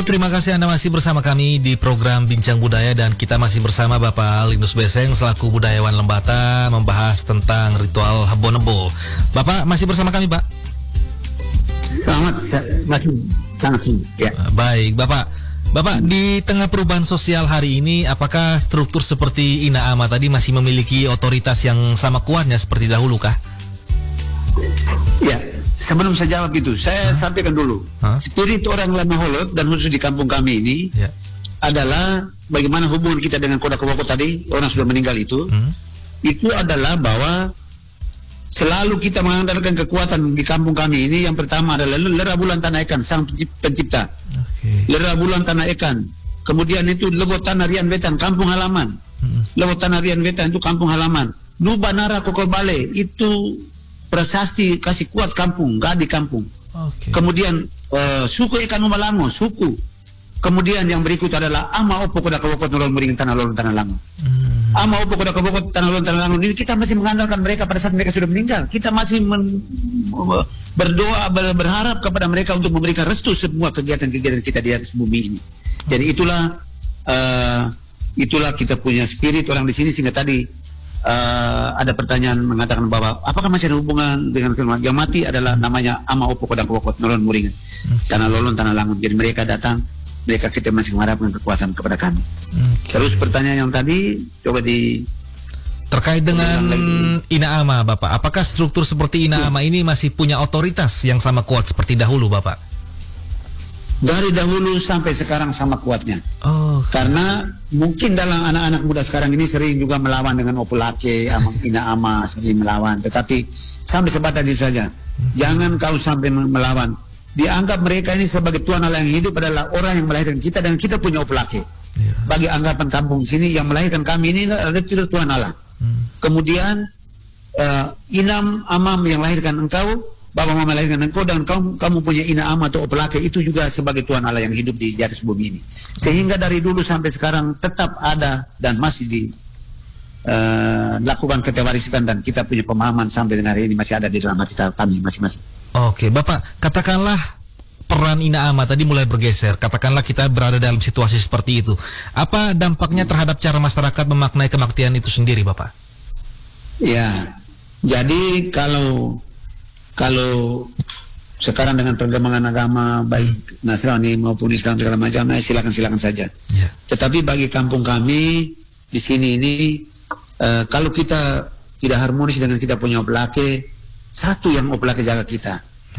terima kasih Anda masih bersama kami di program Bincang Budaya dan kita masih bersama Bapak Linus Beseng selaku budayawan Lembata membahas tentang ritual Hebo-Nebo. Bapak masih bersama kami, Pak? Sangat ya. Baik, Bapak. Bapak, di tengah perubahan sosial hari ini, apakah struktur seperti Ina Ama tadi masih memiliki otoritas yang sama kuatnya seperti dahulu kah? Ya, sebelum saya jawab itu, saya sampaikan dulu. Spirit orang Lama Holot dan khusus di kampung kami ini adalah bagaimana hubungan kita dengan Koda Kowoko tadi, orang sudah meninggal itu adalah bahwa selalu kita mengandalkan kekuatan di kampung kami ini. Yang pertama adalah Lera Bulan Tanah Ikan, Sang Pencipta. Lera Bulan Tanah Ikan. Kemudian itu Lebo Tanah Rian Wetan, kampung halaman. Lebo Tanah Rian Wetan itu kampung halaman. Nuba Nara Koko Bale itu prasasti kasih kuat kampung, gak di kampung. Kemudian suku Ikan Umalango, suku. Kemudian yang berikut adalah Ama Opo Koda Kowoko Nolon Muring Tanah Lolon Tanah Lango. Ama Opo Koda Kowoko Tanah Lolon Tanah Lango ini kita masih mengandalkan mereka pada saat mereka sudah meninggal. Kita masih berdoa, berharap kepada mereka untuk memberikan restu semua kegiatan-kegiatan kita di atas bumi ini. Jadi itulah kita punya spirit orang di sini, sehingga tadi ada pertanyaan mengatakan bahwa apakah masih ada hubungan dengan yang mati adalah namanya Ama Opo Koda Kowoko Nolon Muring Tanah Lolon Tanah Lango. Jadi mereka datang, kita masih mengharapkan kekuatan kepada kami. Terus pertanyaan yang tadi coba terkait dengan Ina Ama, Bapak. Apakah struktur seperti Ina Ama ini masih punya otoritas yang sama kuat seperti dahulu, Bapak? Dari dahulu sampai sekarang sama kuatnya. Karena mungkin dalam anak-anak muda sekarang ini sering juga melawan dengan Opulake, Ina Ama sering melawan. Tetapi sampai sebatas itu saja. Jangan kau sampai melawan. Dianggap mereka ini sebagai Tuhan Allah yang hidup adalah orang yang melahirkan kita dan kita punya Opulake. Bagi anggapan kampung sini yang melahirkan kami ini adalah Tuhan Allah. Kemudian Inam Amam yang lahirkan engkau, Bapak Mama melahirkan engkau, dan kamu punya Ina Ama atau Opelake itu juga sebagai Tuhan Allah yang hidup di atas bumi ini. Sehingga dari dulu sampai sekarang tetap ada dan masih dilakukan ketewarisan, dan kita punya pemahaman sampai dengan hari ini masih ada di dalam hati kami masing-masing. Oke, Bapak, katakanlah peran Ina Ama tadi mulai bergeser. Katakanlah kita berada dalam situasi seperti itu. Apa dampaknya terhadap cara masyarakat memaknai kematian itu sendiri, Bapak? Ya, jadi kalau sekarang dengan perkembangan agama baik Nasrani maupun Islam segala macam, silakan saja. Tetapi bagi kampung kami di sini ini, kalau kita tidak harmonis dengan kita punya Opelake, satu yang Opelake jaga kita.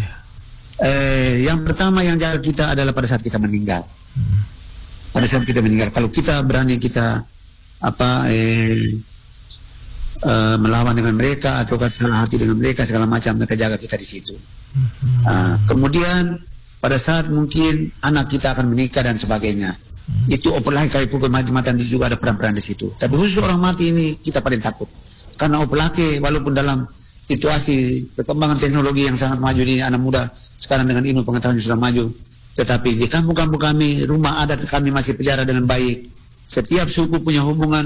Yang pertama yang jaga kita adalah pada saat kita meninggal. Pada saat kita meninggal, kalau kita berani kita melawan dengan mereka atau salah hati dengan mereka segala macam, mereka jaga kita di situ. Kemudian pada saat mungkin anak kita akan menikah dan sebagainya, itu Opelake kayak pukul mati-matian juga ada peran-peran di situ. Tapi khusus orang mati ini kita paling takut, karena Opelake walaupun dalam situasi perkembangan teknologi yang sangat maju di anak muda sekarang dengan ilmu pengetahuan yang sudah maju, tetapi di kampung-kampung kami, rumah adat kami masih pelihara dengan baik. Setiap suku punya hubungan